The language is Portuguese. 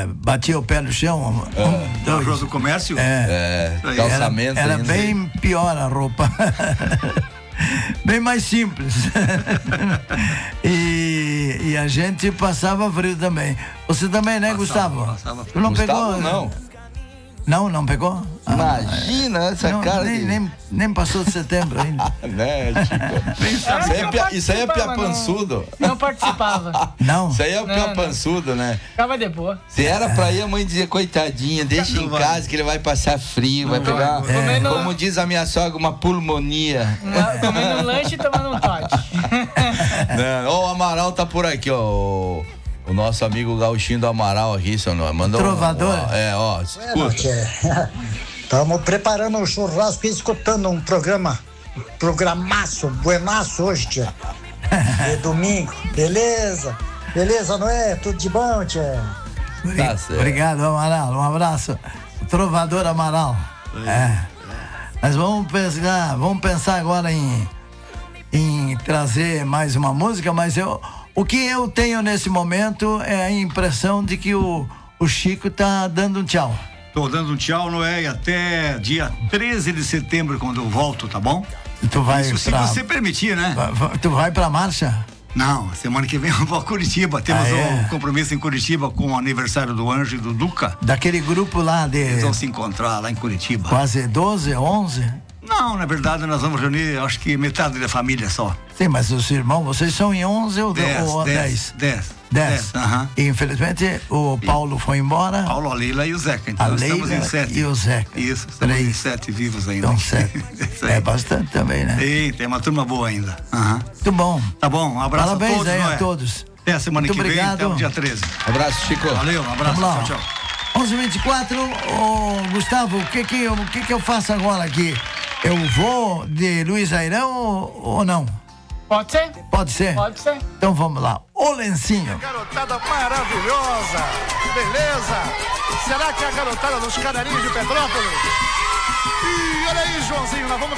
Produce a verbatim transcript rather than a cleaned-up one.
batia o pé no chão. É. Um, dois. Na Rua do Comércio? É. é calçamento. Era, era bem pior a roupa. Bem mais simples. e, e a gente passava frio também. Você também, né, passava, Gustavo? Passava. Tu não Gustavo, pegou? Não. Não, não pegou? Imagina ah, essa não, cara. Nem, de... nem, nem passou de setembro ainda. né, Chico? Isso aí é, pia, isso aí é piapançudo. Não, não participava. Não. Isso aí é o piapançudo, né? Ficava depois. Se era pra ir, a mãe dizia, coitadinha, deixa em casa que ele vai passar frio, vai pegar, é. como diz a minha sogra, uma pulmonia. Comendo um lanche e tomando um tote. Ó, o Amaral tá por aqui, ó. O nosso amigo Gauchinho do Amaral aqui, seu nome. Mandou Trovador? Um, é, ó, escuta. Estamos preparando um churrasco e escutando um programa, programaço, buenaço hoje, tia. De domingo, beleza? Beleza, não é? Tudo de bom, tia? Tá certo. Obrigado, Amaral, um abraço. Trovador Amaral. É. é. Mas vamos pensar, vamos pensar agora em, em trazer mais uma música, mas eu... O que eu tenho nesse momento é a impressão de que o, o Chico tá dando um tchau. Tô dando um tchau, Noé, até dia treze de setembro, quando eu volto, tá bom? Tu vai Isso pra... se você permitir, né? Tu vai pra marcha? Não, semana que vem eu vou a Curitiba. Temos ah, é? um compromisso em Curitiba com o aniversário do Anjo e do Duca. Daquele grupo lá de... Eles vão se encontrar lá em Curitiba. Quase doze, onze? Não, na verdade nós vamos reunir, acho que metade da família só. Sim, mas os irmãos, vocês são em onze ou dez? dez. dez. Aham. E infelizmente o Paulo e... foi embora. Paulo, a Leila e o Zeca. Então a nós Leila estamos em sete. E o Zeca. Isso, estamos Três. em sete vivos ainda. Então sete. É bastante também, né? Sim, tem uma turma boa ainda. Aham. Muito bom. Tá bom, um abraço Parabéns a todos. aí Noé. a todos. Até a semana Muito que obrigado. vem, até o dia treze. Abraço, Chico. Valeu, um abraço. Tchau, tchau. onze e vinte e quatro, oh, Gustavo, o que que, eu, que que eu faço agora aqui? Eu vou de Luiz Airão ou, ou não? Pode ser? Pode ser? Pode ser. Então vamos lá. O Lencinho. Garotada maravilhosa. Beleza? Será que é a garotada dos Canarinhos de Petrópolis? E olha aí, Joãozinho, nós vamos